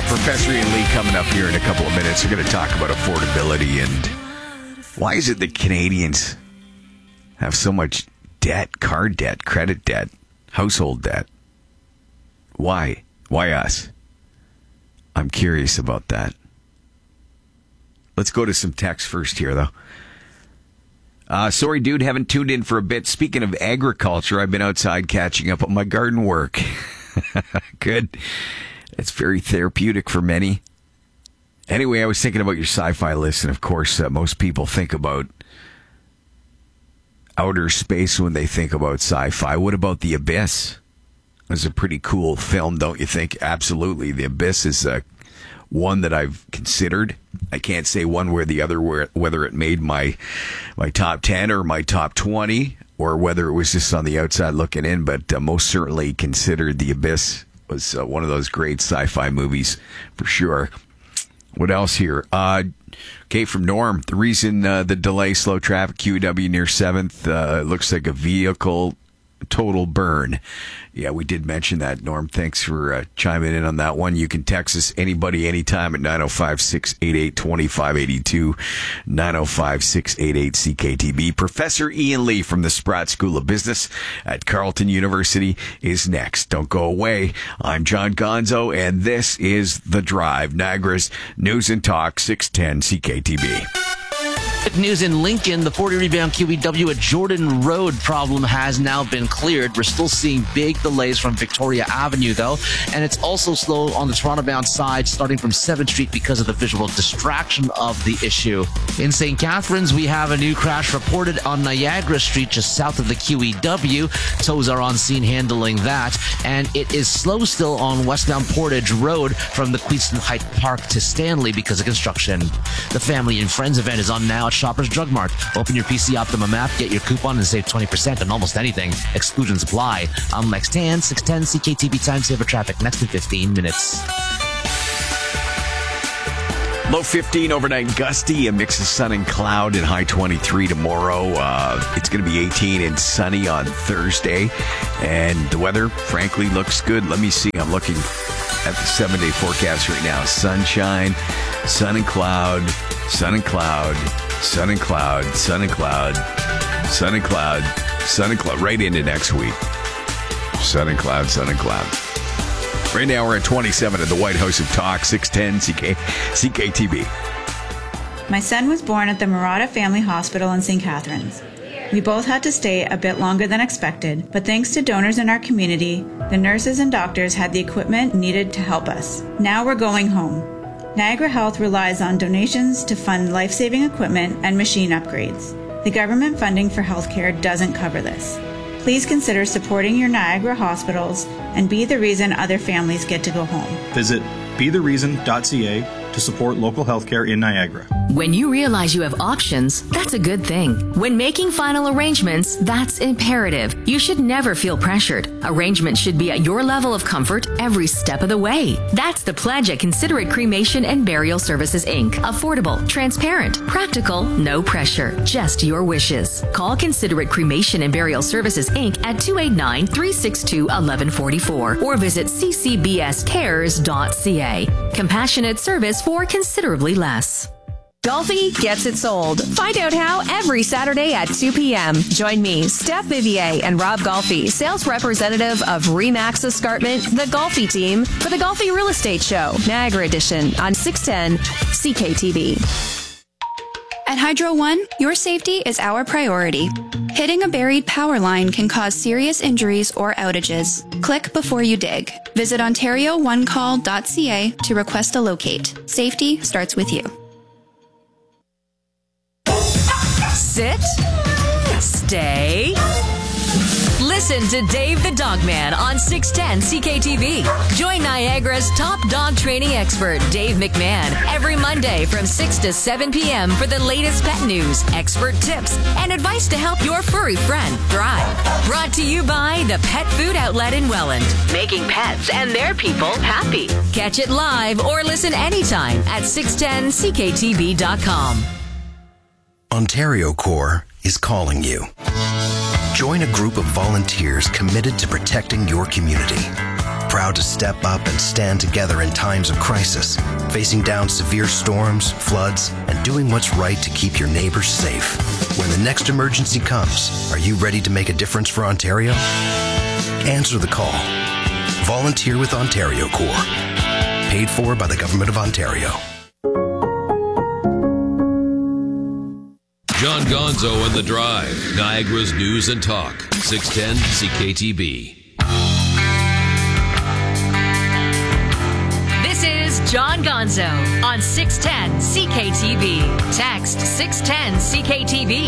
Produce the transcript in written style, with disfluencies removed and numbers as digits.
Professor Ian Lee coming up here in a couple of minutes. We're going to talk about affordability and why is it that Canadians have so much debt, car debt, credit debt, household debt? Why? Why us? I'm curious about that. Let's go to some text first here, though. Sorry, dude, haven't tuned in for a bit. Speaking of agriculture, I've been outside catching up on my garden work. Good. It's very therapeutic for many. Anyway, I was thinking about your sci-fi list, and of course, most people think about outer space when they think about sci-fi. What about The Abyss? It's a pretty cool film, don't you think? Absolutely. The Abyss is one that I've considered. I can't say one way or the other whether it made my top 10 or my top 20 or whether it was just on the outside looking in, but most certainly considered The Abyss was one of those great sci-fi movies for sure. What else here? Okay, from Norm, the reason the delay, slow traffic, QEW near 7th, looks like a vehicle total burn. Yeah, we did mention that, Norm. Thanks for chiming in on that one. You can text us anybody, anytime at 905-688-2582, 905-688-CKTB. Professor Ian Lee from the Sprott School of Business at Carleton University is next. Don't go away. I'm John Gonzo, and this is The Drive, Niagara's News and Talk, 610 CKTB. News in Lincoln, the 40 rebound QEW at Jordan Road problem has now been cleared. We're still seeing big delays from Victoria Avenue, though, and it's also slow on the Toronto-bound side starting from 7th Street because of the visual distraction of the issue. In St. Catharines, we have a new crash reported on Niagara Street just south of the QEW. Tows are on scene handling that, and it is slow still on westbound Portage Road from the Queenston Heights Park to Stanley because of construction. The Family and Friends event is on now at Shoppers Drug Mart. Open your PC Optimum app, get your coupon, and save 20% on almost anything. Exclusions apply. I'm Lex Tan, 610 CKTB time saver traffic next in 15 minutes. Low 15 overnight gusty, a mix of sun and cloud, and high 23 tomorrow. It's going to be 18 and sunny on Thursday. And the weather, frankly, looks good. Let me see. I'm looking at the 7-day forecast right now. Sunshine, sun and cloud, sun and cloud, sun and cloud, sun and cloud, sun and cloud, sun and cloud, right into next week. Sun and cloud, sun and cloud. Right now we're at 27 at the White House of Talk, 610 CKTB. My son was born at the Murata Family Hospital in St. Catharines. We both had to stay a bit longer than expected, but thanks to donors in our community, the nurses and doctors had the equipment needed to help us. Now we're going home. Niagara Health relies on donations to fund life-saving equipment and machine upgrades. The government funding for healthcare doesn't cover this. Please consider supporting your Niagara hospitals and be the reason other families get to go home. Visit bethereason.ca to support local healthcare in Niagara. When you realize you have options, that's a good thing. When making final arrangements, that's imperative. You should never feel pressured. Arrangements should be at your level of comfort every step of the way. That's the pledge at Considerate Cremation and Burial Services, Inc. Affordable, transparent, practical, no pressure, just your wishes. Call Considerate Cremation and Burial Services, Inc. at 289-362-1144 or visit ccbscares.ca. Compassionate service for considerably less. Golfi gets it sold. Find out how every Saturday at 2 p.m. Join me, Steph Vivier, and Rob Golfi, sales representative of Remax Escarpment, the Golfi team, for the Golfi Real Estate Show, Niagara Edition, on 610 CKTB. At Hydro One, your safety is our priority. Hitting a buried power line can cause serious injuries or outages. Click before you dig. Visit OntarioOneCall.ca to request a locate. Safety starts with you. Sit. Stay. Listen to Dave the Dogman on 610 CKTV. Join Niagara's top dog training expert, Dave McMahon, every Monday from 6 to 7 p.m. for the latest pet news, expert tips, and advice to help your furry friend thrive. Brought to you by the Pet Food Outlet in Welland, making pets and their people happy. Catch it live or listen anytime at 610ckTV.com. Ontario Corps is calling you. Join a group of volunteers committed to protecting your community. proud to step up and stand together in times of crisis, facing down severe storms, floods, and doing what's right to keep your neighbors safe. When the next emergency comes, are you ready to make a difference for Ontario? Answer the call. Volunteer with Ontario Corps. Paid for by the Government of Ontario. John Gonzo and The Drive, Niagara's News and Talk, 610 CKTB. This is John Gonzo on 610 CKTB. Text 610 CKTB